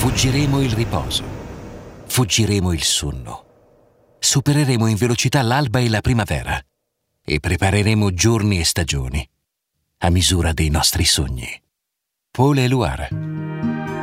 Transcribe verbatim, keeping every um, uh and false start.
Fuggiremo il riposo. Fuggiremo il sonno. Supereremo in velocità l'alba e la primavera e prepareremo giorni e stagioni a misura dei nostri sogni. Paul Éluard.